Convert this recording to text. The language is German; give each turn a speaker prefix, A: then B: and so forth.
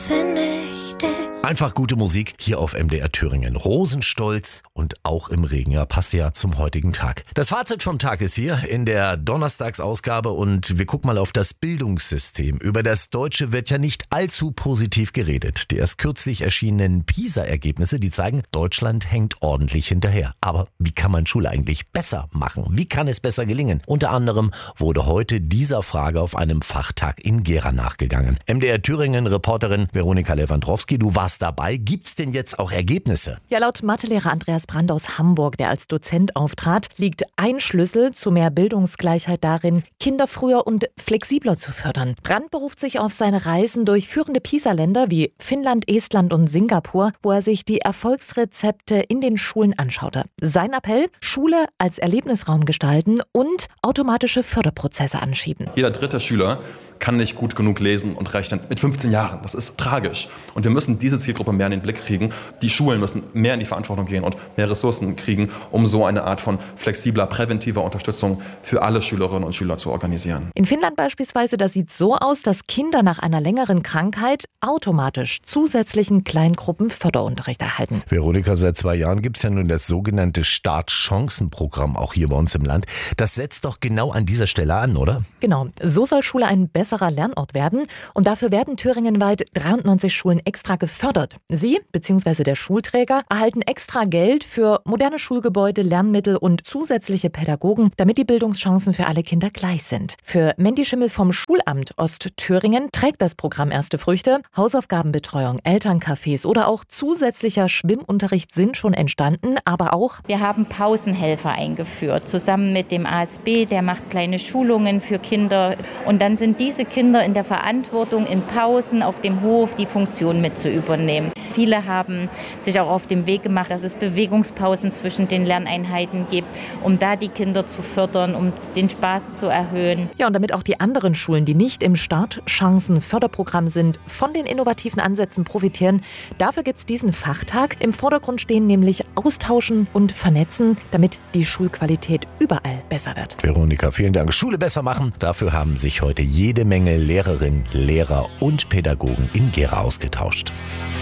A: finde ich dich.
B: Einfach gute Musik hier auf MDR Thüringen. Rosenstolz und auch im Regen. Ja, passt ja zum heutigen Tag. Das Fazit vom Tag ist hier in der Donnerstagsausgabe und wir gucken mal auf das Bildungssystem. Über das Deutsche wird ja nicht allzu positiv geredet. Die erst kürzlich erschienenen PISA-Ergebnisse, die zeigen, Deutschland hängt ordentlich hinterher. Aber wie kann man Schule eigentlich besser machen? Wie kann es besser gelingen? Unter anderem wurde heute dieser Frage auf einem Fachtag in Gera nachgegangen. MDR Thüringen-Reporterin Veronika Lewandowski, du warst dabei. Gibt's denn jetzt auch Ergebnisse?
C: Ja, laut Mathelehrer Andreas Brand aus Hamburg, der als Dozent auftrat, liegt ein Schlüssel zu mehr Bildungsgleichheit darin, Kinder früher und flexibler zu fördern. Brand beruft sich auf seine Reisen durch führende PISA-Länder wie Finnland, Estland und Singapur, wo er sich die Erfolgsrezepte in den Schulen anschaute. Sein Appell: Schule als Erlebnisraum gestalten und automatische Förderprozesse anschieben.
D: Jeder dritte Schüler kann nicht gut genug lesen und rechnen mit 15 Jahren. Das ist tragisch. Und wir müssen diese Zielgruppe mehr in den Blick kriegen. Die Schulen müssen mehr in die Verantwortung gehen und mehr Ressourcen kriegen, um so eine Art von flexibler, präventiver Unterstützung für alle Schülerinnen und Schüler zu organisieren.
C: In Finnland beispielsweise, das sieht so aus, dass Kinder nach einer längeren Krankheit automatisch zusätzlichen Kleingruppen Förderunterricht erhalten.
B: Veronika, seit 2 Jahren gibt's ja nun das sogenannte Startchancenprogramm auch hier bei uns im Land. Das setzt doch genau an dieser Stelle an, oder?
C: Genau, so soll Schule ein besserer Lernort werden und dafür werden thüringenweit 93 Schulen extra gefördert. Sie bzw. der Schulträger erhalten extra Geld für moderne Schulgebäude, Lernmittel und zusätzliche Pädagogen, damit die Bildungschancen für alle Kinder gleich sind. Für Mandy Schimmel vom Schulamt Ostthüringen trägt das Programm erste Früchte. Hausaufgabenbetreuung, Elterncafés oder auch zusätzlicher Schwimmunterricht sind schon entstanden, aber auch
E: wir haben Pausenhelfer eingeführt, zusammen mit dem ASB, der macht kleine Schulungen für Kinder und dann sind diese Kinder in der Verantwortung, in Pausen auf dem Hof die Funktion mit zu übernehmen. Viele haben sich auch auf den Weg gemacht, dass es Bewegungspausen zwischen den Lerneinheiten gibt, um da die Kinder zu fördern, um den Spaß zu erhöhen.
C: Ja, und damit auch die anderen Schulen, die nicht im Startchancen-Förderprogramm sind, von den innovativen Ansätzen profitieren. Dafür gibt es diesen Fachtag. Im Vordergrund stehen nämlich Austauschen und Vernetzen, damit die Schulqualität überall besser wird.
B: Veronika, vielen Dank. Schule besser machen. Dafür haben sich heute jede Menge Lehrerinnen, Lehrer und Pädagogen in Gera ausgetauscht.